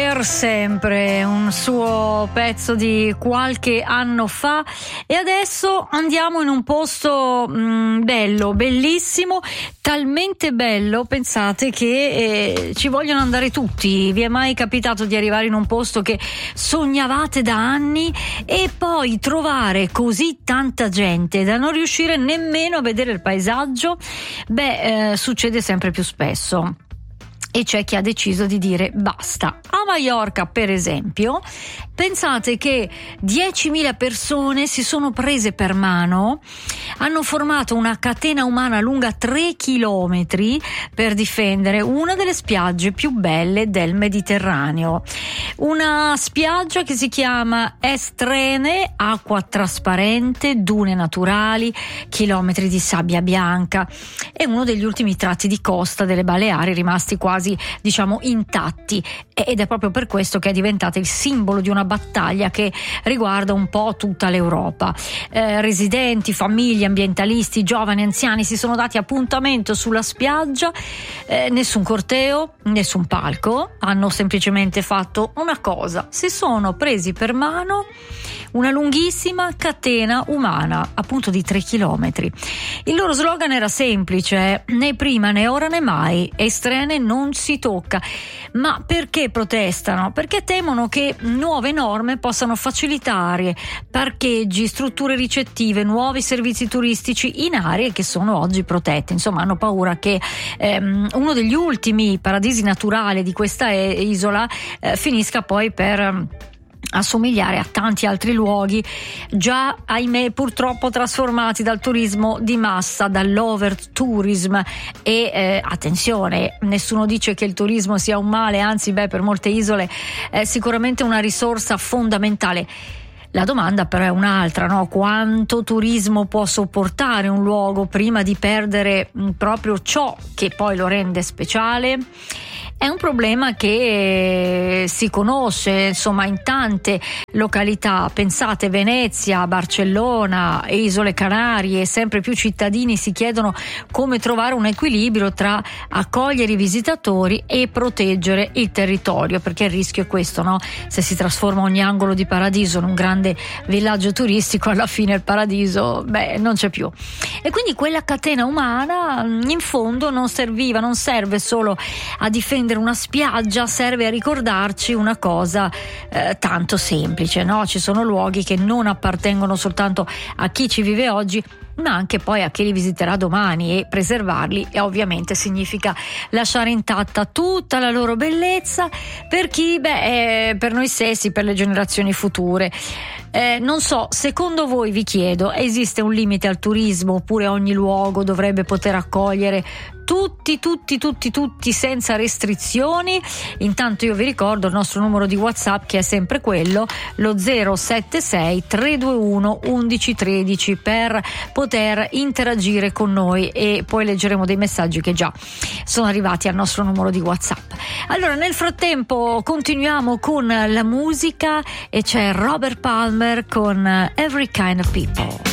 per sempre, un suo pezzo di qualche anno fa, e adesso andiamo in un posto bello, bellissimo, talmente bello, pensate che ci vogliono andare tutti. Vi è mai capitato di arrivare in un posto che sognavate da anni e poi trovare così tanta gente da non riuscire nemmeno a vedere il paesaggio? Succede sempre più spesso. E c'è chi ha deciso di dire basta. A Maiorca, per esempio, pensate che 10.000 persone si sono prese per mano, hanno formato una catena umana lunga 3 chilometri per difendere una delle spiagge più belle del Mediterraneo. Una spiaggia che si chiama Estrene, acqua trasparente, dune naturali, chilometri di sabbia bianca. È uno degli ultimi tratti di costa delle Baleari rimasti quasi intatti, ed è proprio per questo che è diventata il simbolo di una battaglia che riguarda un po' tutta l'Europa. Residenti, famiglie, ambientalisti, giovani, anziani si sono dati appuntamento sulla spiaggia, nessun corteo, nessun palco, hanno semplicemente fatto una cosa: si sono presi per mano una lunghissima catena umana, appunto di 3 chilometri. Il loro slogan era semplice: né prima né ora né mai, Estrene non si tocca. Ma perché protestano? Perché temono che nuove norme possano facilitare parcheggi, strutture ricettive, nuovi servizi turistici in aree che sono oggi protette. Insomma, hanno paura che uno degli ultimi paradisi naturali di questa isola finisca poi per assomigliare a tanti altri luoghi già, ahimè, purtroppo trasformati dal turismo di massa, dall'overtourism. E attenzione, nessuno dice che il turismo sia un male, anzi per molte isole è sicuramente una risorsa fondamentale. La domanda però è un'altra, no? Quanto turismo può sopportare un luogo prima di perdere proprio ciò che poi lo rende speciale? È un problema che si conosce, insomma, in tante località. Pensate Venezia, Barcellona, Isole Canarie, sempre più cittadini si chiedono come trovare un equilibrio tra accogliere i visitatori e proteggere il territorio, perché il rischio è questo, no? Se si trasforma ogni angolo di paradiso in un grande villaggio turistico, alla fine il paradiso non c'è più. E quindi quella catena umana in fondo non serve solo a difendere una spiaggia, serve a ricordarci una cosa tanto semplice, no? Ci sono luoghi che non appartengono soltanto a chi ci vive oggi, ma anche poi a chi li visiterà domani, e preservarli ovviamente significa lasciare intatta tutta la loro bellezza per chi? Per noi stessi, per le generazioni future. Non so, secondo voi, vi chiedo, esiste un limite al turismo oppure ogni luogo dovrebbe poter accogliere tutti senza restrizioni? Intanto io vi ricordo il nostro numero di WhatsApp, che è sempre quello, lo 076 321 1113, per poter interagire con noi, e poi leggeremo dei messaggi che già sono arrivati al nostro numero di WhatsApp. Allora, nel frattempo continuiamo con la musica, e c'è Robert Palmer con Every Kind of People.